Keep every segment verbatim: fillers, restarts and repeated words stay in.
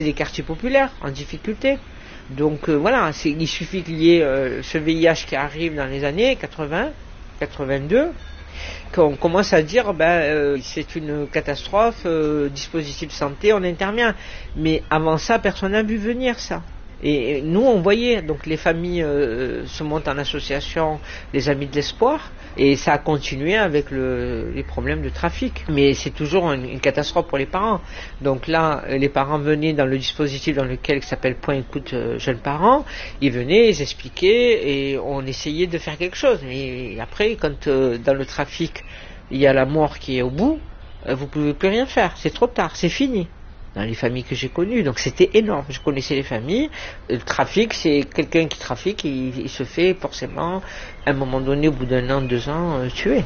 des quartiers populaires en difficulté. Donc euh, voilà, c'est, il suffit qu'il y ait euh, ce V I H qui arrive dans les années quatre-vingts, quatre-vingt-deux, qu'on commence à dire ben euh, c'est une catastrophe, euh, dispositif de santé, on intervient. Mais avant ça, personne n'a vu venir ça. Et nous, on voyait, donc les familles euh, se montent en association, les Amis de l'Espoir, et ça a continué avec le, les problèmes de trafic. Mais c'est toujours une, une catastrophe pour les parents. Donc là, les parents venaient dans le dispositif dans lequel il s'appelle Point Écoute euh, Jeunes Parents, ils venaient, ils expliquaient, et on essayait de faire quelque chose. Mais après, quand euh, dans le trafic, il y a la mort qui est au bout, euh, vous ne pouvez plus rien faire, c'est trop tard, c'est fini. Dans les familles que j'ai connues, donc c'était énorme. Je connaissais les familles. Le trafic, c'est quelqu'un qui trafique, il, il se fait forcément, à un moment donné, au bout d'un an, deux ans, euh, tuer.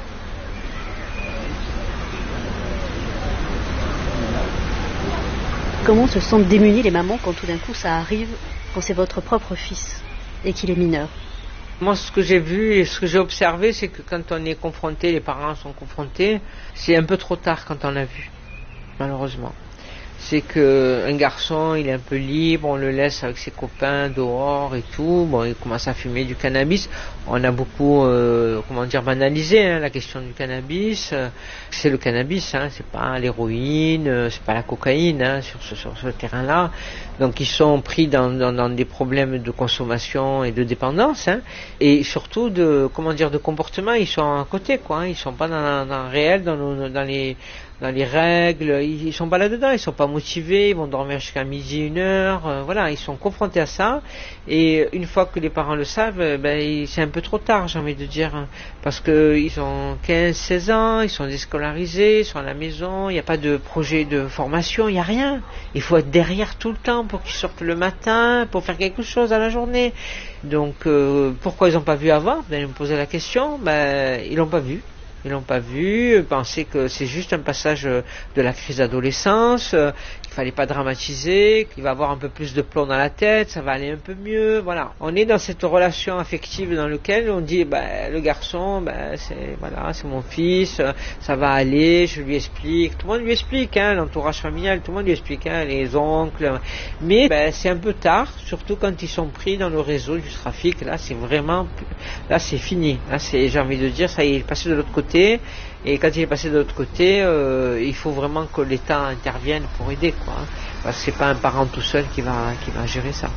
Comment se sentent démunies les mamans quand tout d'un coup ça arrive, quand c'est votre propre fils et qu'il est mineur? Moi, ce que j'ai vu et ce que j'ai observé, c'est que quand on est confronté, les parents sont confrontés, c'est un peu trop tard quand on a vu, malheureusement. C'est qu'un garçon, il est un peu libre, on le laisse avec ses copains dehors et tout, bon, il commence à fumer du cannabis. On a beaucoup, euh, comment dire, banalisé hein, la question du cannabis. C'est le cannabis, hein, c'est pas l'héroïne, c'est pas la cocaïne hein, sur ce, sur ce terrain-là. Donc ils sont pris dans, dans, dans des problèmes de consommation et de dépendance, hein, et surtout de, comment dire, de comportement. Ils sont à côté, quoi. Hein, ils sont pas dans, dans le réel, dans, nos, dans les dans les règles, ils, ils sont pas là-dedans, ils sont pas motivés, ils vont dormir jusqu'à midi, une heure, euh, voilà, ils sont confrontés à ça, et une fois que les parents le savent, ben, c'est un peu trop tard, j'ai envie de dire, hein, parce que ils ont quinze, seize ans, ils sont déscolarisés, ils sont à la maison, il n'y a pas de projet de formation, il n'y a rien, il faut être derrière tout le temps pour qu'ils sortent le matin, pour faire quelque chose à la journée, donc euh, pourquoi ils n'ont pas vu avant? Vous allez me poser la question, ben, ils l'ont pas vu. Ils l'ont pas vu, pensaient que c'est juste un passage de la crise d'adolescence, euh, qu'il fallait pas dramatiser, qu'il va avoir un peu plus de plomb dans la tête, ça va aller un peu mieux, voilà. On est dans cette relation affective dans laquelle on dit, bah, le garçon, bah, c'est, voilà, c'est mon fils, ça va aller, je lui explique, tout le monde lui explique, hein, l'entourage familial, tout le monde lui explique, hein, les oncles, mais, bah, c'est un peu tard, surtout quand ils sont pris dans le réseau du trafic, là, c'est vraiment, là, c'est fini, là, c'est, j'ai envie de dire, ça y est, il est passé de l'autre côté. Et quand il est passé de l'autre côté, euh, il faut vraiment que l'État intervienne pour aider, quoi. Hein, parce que c'est pas un parent tout seul qui va qui va gérer ça.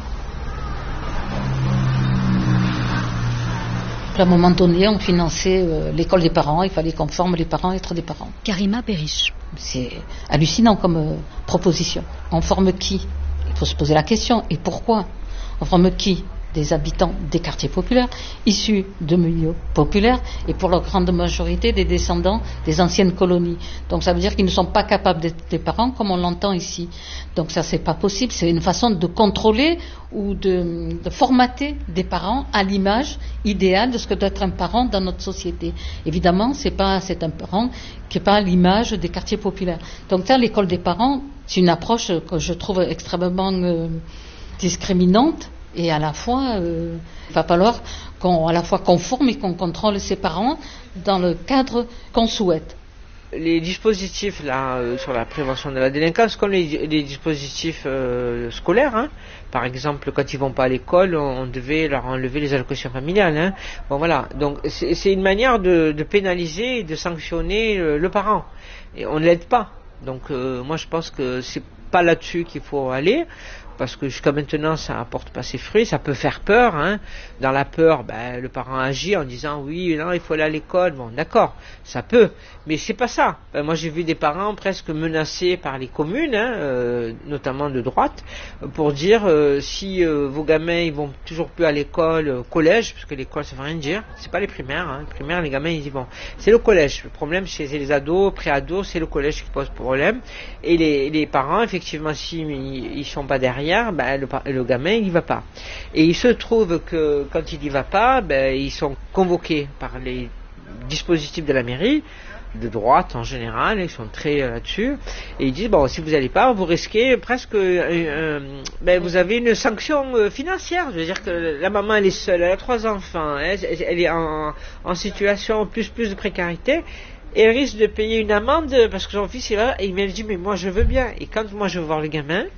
À un moment donné, on finançait euh, l'école des parents. Il fallait qu'on forme les parents à être des parents. Karima Periche. C'est hallucinant comme euh, proposition. On forme qui? Il faut se poser la question. Et pourquoi? On forme qui? Des habitants des quartiers populaires, issus de milieux populaires, et pour la grande majorité des descendants des anciennes colonies. Donc ça veut dire qu'ils ne sont pas capables d'être des parents comme on l'entend ici. Donc ça, c'est pas possible. C'est une façon de contrôler ou de, de formater des parents à l'image idéale de ce que doit être un parent dans notre société. Évidemment, c'est pas c'est un parent qui n'est pas à l'image des quartiers populaires. Donc ça, l'école des parents, c'est une approche que je trouve extrêmement euh, discriminante. Et à la fois, euh, il va falloir qu'on à la fois qu'on forme et qu'on contrôle ses parents dans le cadre qu'on souhaite. Les dispositifs là euh, sur la prévention de la délinquance, comme les, les dispositifs euh, scolaires, hein, par exemple, quand ils vont pas à l'école, on, on devait leur enlever les allocations familiales. Hein. Bon voilà, donc c'est, c'est une manière de, de pénaliser et de sanctionner le, le parent. Et on ne l'aide pas. Donc euh, moi je pense que c'est pas là-dessus qu'il faut aller. Parce que jusqu'à maintenant, ça apporte pas ses fruits, ça peut faire peur, hein. Dans la peur, ben, le parent agit en disant oui, non, il faut aller à l'école, bon, d'accord, ça peut, mais c'est pas ça. Ben, moi, j'ai vu des parents presque menacés par les communes, hein, euh, notamment de droite, pour dire euh, si euh, vos gamins ils vont toujours plus à l'école, au collège, parce que l'école ça veut rien dire, c'est pas les primaires, hein. Les primaires, les gamins ils disent bon, c'est le collège. Le problème chez les ados, pré-ados, c'est le collège qui pose problème, et les, les parents, effectivement, si ils, ils sont pas derrière. Ben, le, le gamin il y va pas, et il se trouve que quand il y va pas, ben, ils sont convoqués par les dispositifs de la mairie de droite en général, ils sont très euh, là-dessus, et ils disent bon, si vous n'allez pas, vous risquez presque euh, euh, ben, vous avez une sanction euh, financière. Je veux dire que la maman elle est seule, elle a trois enfants, elle, elle est en, en situation plus plus de précarité, et elle risque de payer une amende parce que son fils est là, et il me dit mais moi je veux bien, et quand moi je veux voir le gamin,